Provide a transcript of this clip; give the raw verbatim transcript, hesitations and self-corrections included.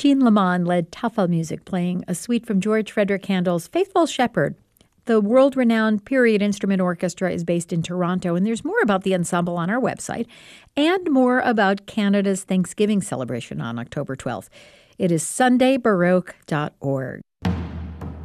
Jean Lamond led Tafel Music, playing a suite from George Frederick Handel's Faithful Shepherd. The world-renowned Period Instrument Orchestra is based in Toronto, and there's more about the ensemble on our website and more about Canada's Thanksgiving celebration on October twelfth. It is sunday baroque dot org.